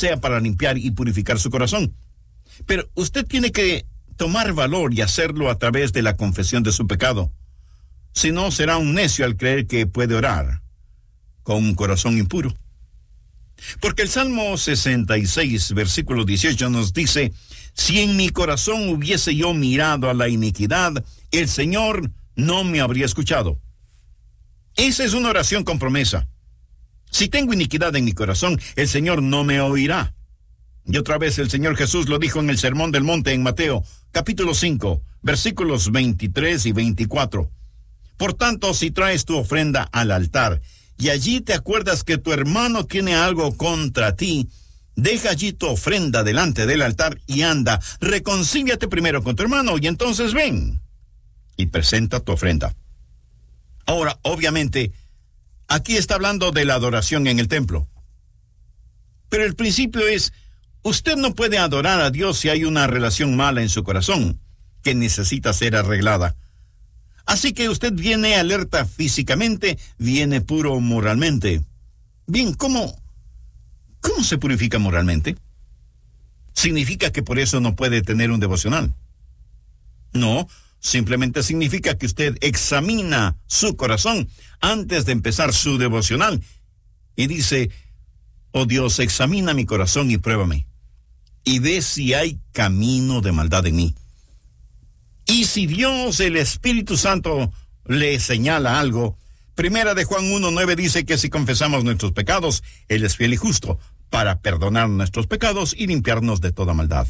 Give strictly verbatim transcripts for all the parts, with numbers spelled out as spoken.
sea para limpiar y purificar su corazón. Pero usted tiene que tomar valor y hacerlo a través de la confesión de su pecado. Si no, será un necio al creer que puede orar con un corazón impuro. Porque el Salmo sesenta y seis, versículo dieciocho nos dice: si en mi corazón hubiese yo mirado a la iniquidad, el Señor no me habría escuchado. Esa es una oración con promesa. Si tengo iniquidad en mi corazón, el Señor no me oirá. Y otra vez el Señor Jesús lo dijo en el Sermón del Monte en Mateo, capítulo cinco, versículos veintitrés y veinticuatro. Por tanto, si traes tu ofrenda al altar, y allí te acuerdas que tu hermano tiene algo contra ti, deja allí tu ofrenda delante del altar y anda, reconcíliate primero con tu hermano, y entonces ven y presenta tu ofrenda. Ahora, obviamente, aquí está hablando de la adoración en el templo. Pero el principio es: usted no puede adorar a Dios si hay una relación mala en su corazón que necesita ser arreglada. Así que usted viene alerta físicamente, viene puro moralmente. Bien, ¿cómo, cómo se purifica moralmente? ¿Significa que por eso no puede tener un devocional? No, simplemente significa que usted examina su corazón antes de empezar su devocional y dice: oh Dios, examina mi corazón y pruébame, y ve si hay camino de maldad en mí. Y si Dios, el Espíritu Santo, le señala algo, Primera de Juan uno nueve dice que si confesamos nuestros pecados, Él es fiel y justo para perdonar nuestros pecados y limpiarnos de toda maldad.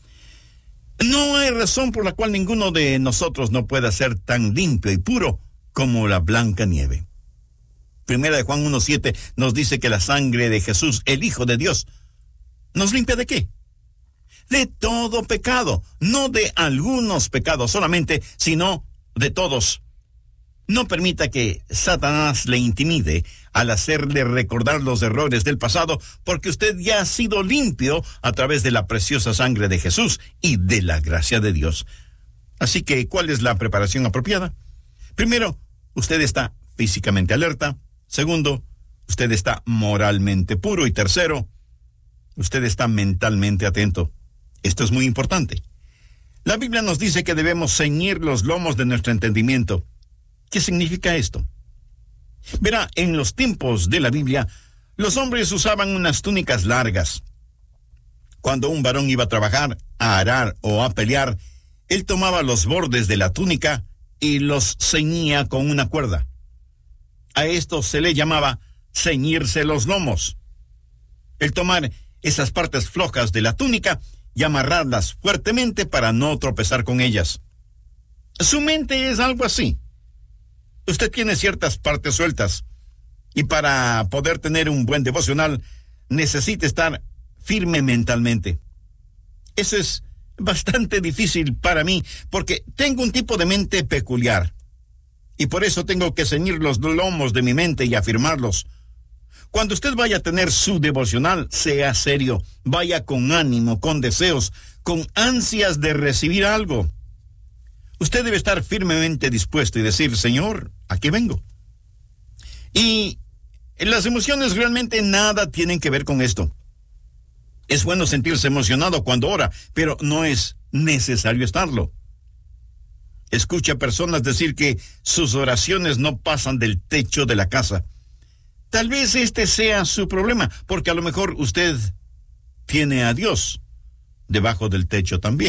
No hay razón por la cual ninguno de nosotros no pueda ser tan limpio y puro como la blanca nieve. Primera de Juan uno siete nos dice que la sangre de Jesús, el Hijo de Dios, ¿nos limpia de qué? De todo pecado, no de algunos pecados solamente, sino de todos. No permita que Satanás le intimide al hacerle recordar los errores del pasado, porque usted ya ha sido limpio a través de la preciosa sangre de Jesús y de la gracia de Dios. Así que, ¿cuál es la preparación apropiada? Primero, usted está físicamente alerta. Segundo, usted está moralmente puro. Y tercero, usted está mentalmente atento. Esto es muy importante. La Biblia nos dice que debemos ceñir los lomos de nuestro entendimiento. ¿Qué significa esto? Verá, en los tiempos de la Biblia, los hombres usaban unas túnicas largas. Cuando un varón iba a trabajar, a arar o a pelear, él tomaba los bordes de la túnica y los ceñía con una cuerda. A esto se le llamaba ceñirse los lomos. El tomar esas partes flojas de la túnica y amarrarlas fuertemente para no tropezar con ellas. Su mente es algo así. Usted tiene ciertas partes sueltas, y para poder tener un buen devocional, necesita estar firme mentalmente. Eso es bastante difícil para mí, porque tengo un tipo de mente peculiar, y por eso tengo que ceñir los lomos de mi mente y afirmarlos. Cuando usted vaya a tener su devocional, sea serio, vaya con ánimo, con deseos, con ansias de recibir algo. Usted debe estar firmemente dispuesto y decir: Señor, aquí vengo. Y las emociones realmente nada tienen que ver con esto. Es bueno sentirse emocionado cuando ora, pero no es necesario estarlo. Escucha personas decir que sus oraciones no pasan del techo de la casa. Tal vez este sea su problema, porque a lo mejor usted tiene a Dios debajo del techo también.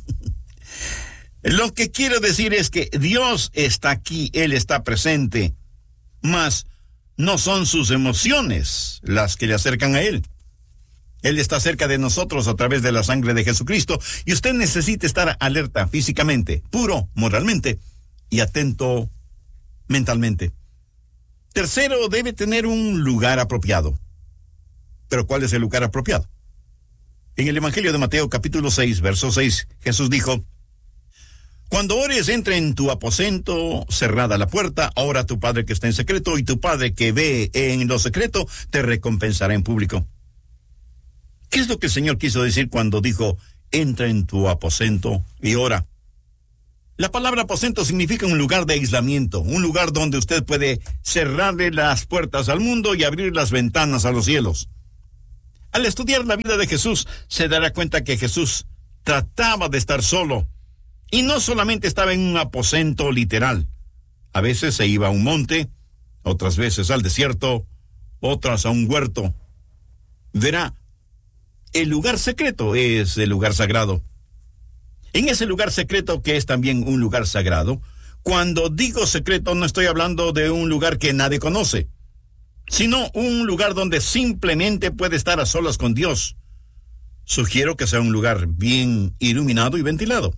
Lo que quiero decir es que Dios está aquí, Él está presente, mas no son sus emociones las que le acercan a Él. Él está cerca de nosotros a través de la sangre de Jesucristo, y usted necesita estar alerta físicamente, puro moralmente y atento mentalmente. Tercero, debe tener un lugar apropiado. ¿Pero cuál es el lugar apropiado? En el Evangelio de Mateo, capítulo seis, verso seis, Jesús dijo: cuando ores, entra en tu aposento, cerrada la puerta, ora a tu Padre que está en secreto, y tu Padre que ve en lo secreto te recompensará en público. ¿Qué es lo que el Señor quiso decir cuando dijo: entra en tu aposento y ora? La palabra aposento significa un lugar de aislamiento, un lugar donde usted puede cerrarle las puertas al mundo y abrir las ventanas a los cielos. Al estudiar la vida de Jesús, se dará cuenta que Jesús trataba de estar solo, y no solamente estaba en un aposento literal. A veces se iba a un monte, otras veces al desierto, otras a un huerto. Verá, el lugar secreto es el lugar sagrado. En ese lugar secreto, que es también un lugar sagrado, cuando digo secreto no estoy hablando de un lugar que nadie conoce, sino un lugar donde simplemente puede estar a solas con Dios. Sugiero que sea un lugar bien iluminado y ventilado.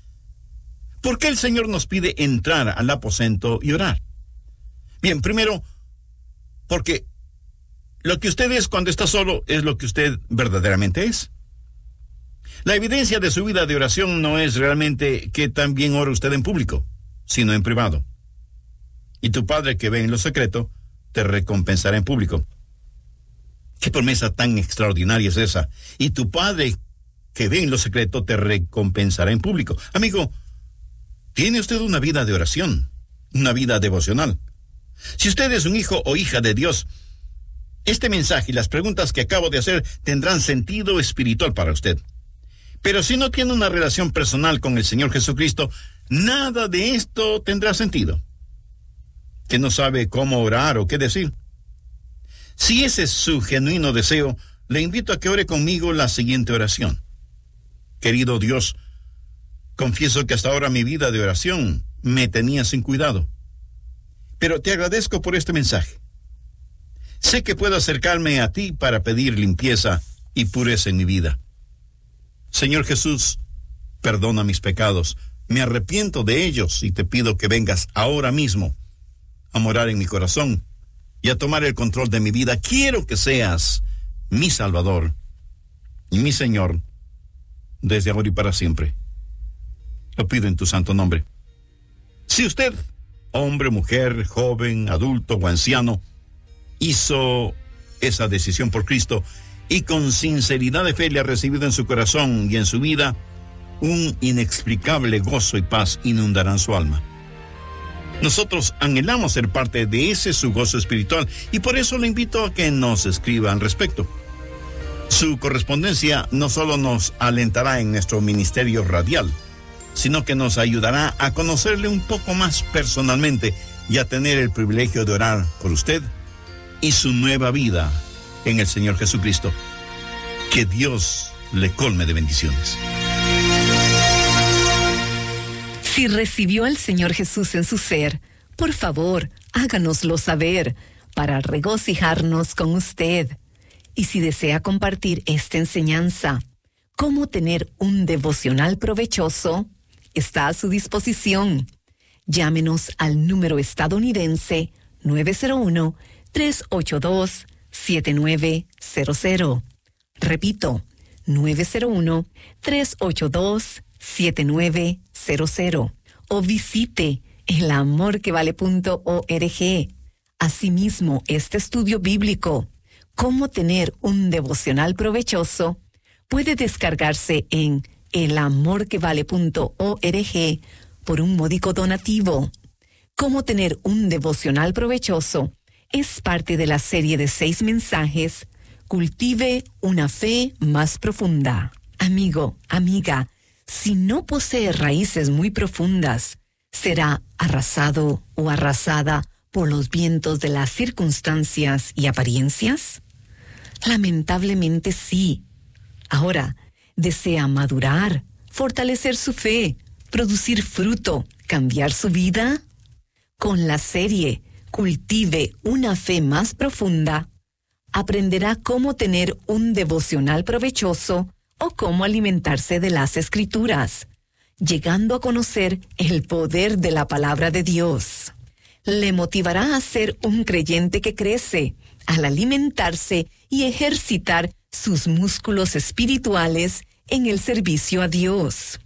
¿Por qué el Señor nos pide entrar al aposento y orar? Bien, primero, porque lo que usted es cuando está solo es lo que usted verdaderamente es. La evidencia de su vida de oración no es realmente que también ora usted en público, sino en privado. Y tu Padre que ve en lo secreto, te recompensará en público. ¿Qué promesa tan extraordinaria es esa? Y tu Padre que ve en lo secreto, te recompensará en público. Amigo, tiene usted una vida de oración, una vida devocional. Si usted es un hijo o hija de Dios, este mensaje y las preguntas que acabo de hacer tendrán sentido espiritual para usted. Pero si no tiene una relación personal con el Señor Jesucristo, nada de esto tendrá sentido. ¿Que no sabe cómo orar o qué decir? Si ese es su genuino deseo, le invito a que ore conmigo la siguiente oración. Querido Dios, confieso que hasta ahora mi vida de oración me tenía sin cuidado. Pero te agradezco por este mensaje. Sé que puedo acercarme a ti para pedir limpieza y pureza en mi vida. Señor Jesús, perdona mis pecados. Me arrepiento de ellos y te pido que vengas ahora mismo a morar en mi corazón y a tomar el control de mi vida. Quiero que seas mi Salvador y mi Señor desde ahora y para siempre. Lo pido en tu santo nombre. Si usted, hombre, mujer, joven, adulto o anciano, hizo esa decisión por Cristo y con sinceridad de fe le ha recibido en su corazón y en su vida, un inexplicable gozo y paz inundarán su alma. Nosotros anhelamos ser parte de ese su gozo espiritual y por eso le invito a que nos escriba al respecto. Su correspondencia no solo nos alentará en nuestro ministerio radial, sino que nos ayudará a conocerle un poco más personalmente y a tener el privilegio de orar por usted y su nueva vida en el Señor Jesucristo. Que Dios le colme de bendiciones. Si recibió al Señor Jesús en su ser, por favor, háganoslo saber para regocijarnos con usted. Y si desea compartir esta enseñanza, cómo tener un devocional provechoso, está a su disposición. Llámenos al número estadounidense nueve cero uno, tres ocho dos, siete nueve cero cero. Repito, nueve cero uno, tres ocho dos, siete nueve cero cero. O visite el amor que vale punto org. Asimismo, este estudio bíblico, Cómo tener un devocional provechoso, puede descargarse en el amor que vale punto org por un módico donativo. Cómo tener un devocional provechoso es parte de la serie de seis mensajes Cultive una fe más profunda. Amigo, amiga, si no posee raíces muy profundas, será arrasado o arrasada por los vientos de las circunstancias y apariencias. Lamentablemente sí. Ahora, ¿desea madurar, fortalecer su fe, producir fruto, cambiar su vida? Con la serie Cultive una fe más profunda, aprenderá cómo tener un devocional provechoso o cómo alimentarse de las Escrituras, llegando a conocer el poder de la palabra de Dios. Le motivará a ser un creyente que crece al alimentarse y ejercitar sus músculos espirituales en el servicio a Dios.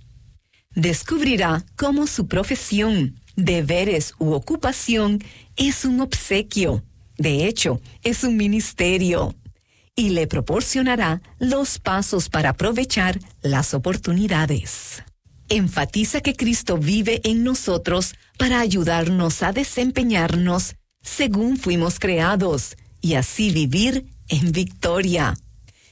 Descubrirá cómo su profesión, deberes u ocupación es un obsequio, de hecho, es un ministerio, y le proporcionará los pasos para aprovechar las oportunidades. Enfatiza que Cristo vive en nosotros para ayudarnos a desempeñarnos según fuimos creados y así vivir en victoria.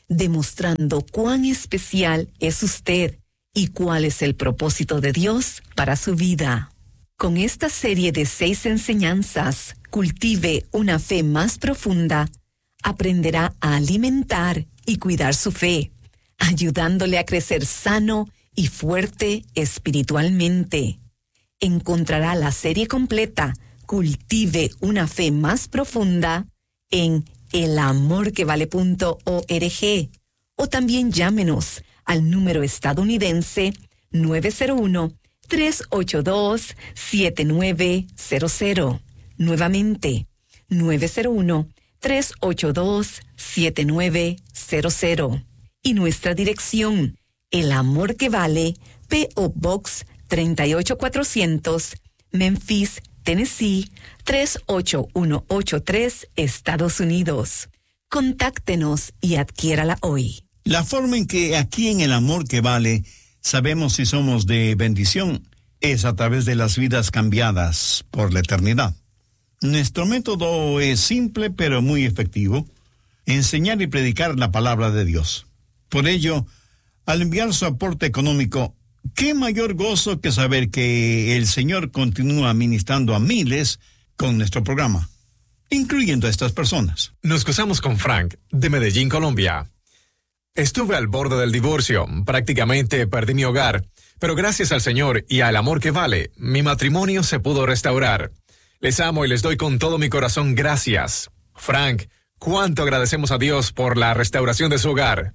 demostrando cuán especial es usted y cuál es el propósito de Dios para su vida. Con esta serie de seis enseñanzas, cultive una fe más profunda, aprenderá a alimentar y cuidar su fe, ayudándole a crecer sano y fuerte espiritualmente. Encontrará la serie completa, Cultive una fe más profunda, en el amor que vale punto org, o también llámenos al número estadounidense nueve cero uno, tres ocho dos, siete nueve cero cero. Nuevamente, nueve cero uno, tres ocho dos, siete nueve cero cero. Y nuestra dirección, El Amor que Vale, P O Box treinta y ocho cuatrocientos, Memphis, Tennessee, tres ocho uno ocho tres, Estados Unidos. Contáctenos y adquiérala hoy. La forma en que aquí en El Amor que Vale sabemos si somos de bendición es a través de las vidas cambiadas por la eternidad. Nuestro método es simple pero muy efectivo: enseñar y predicar la palabra de Dios. Por ello, al enviar su aporte económico, qué mayor gozo que saber que el Señor continúa ministrando a miles con nuestro programa, incluyendo a estas personas. Nos cruzamos con Frank, de Medellín, Colombia. Estuve al borde del divorcio, prácticamente perdí mi hogar, pero gracias al Señor y al amor que vale, mi matrimonio se pudo restaurar. Les amo y les doy con todo mi corazón gracias. Frank, cuánto agradecemos a Dios por la restauración de su hogar.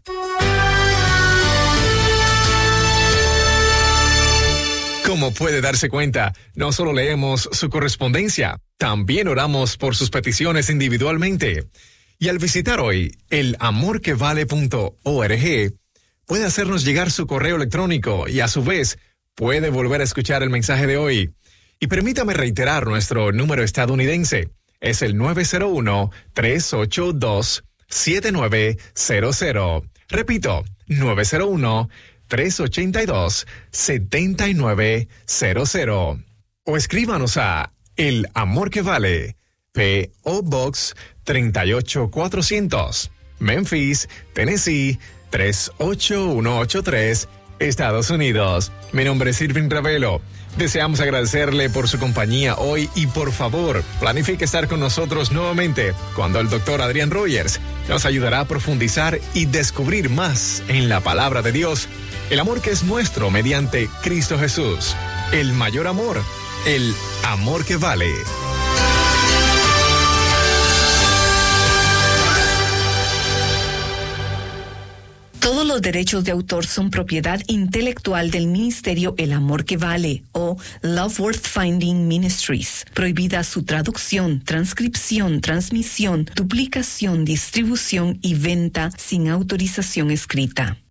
Como puede darse cuenta, no solo leemos su correspondencia, también oramos por sus peticiones individualmente. Y al visitar hoy el amor que vale punto org, puede hacernos llegar su correo electrónico y a su vez puede volver a escuchar el mensaje de hoy. Y permítame reiterar nuestro número estadounidense. Es el nueve cero uno, tres ocho dos, siete nueve cero cero. Repito, nueve cero uno, tres ocho dos, siete nueve cero cero. O escríbanos a El Amor que Vale, P O Box treinta y ocho cuatrocientos, Memphis, Tennessee, tres ocho uno ocho tres, Estados Unidos. Mi nombre es Irving Ravelo. Deseamos agradecerle por su compañía hoy y por favor, planifique estar con nosotros nuevamente cuando el doctor Adrián Rogers nos ayudará a profundizar y descubrir más en la palabra de Dios, el amor que es nuestro mediante Cristo Jesús, el mayor amor, el amor que vale. Todos los derechos de autor son propiedad intelectual del Ministerio El Amor que Vale o Love Worth Finding Ministries. Prohibida su traducción, transcripción, transmisión, duplicación, distribución y venta sin autorización escrita.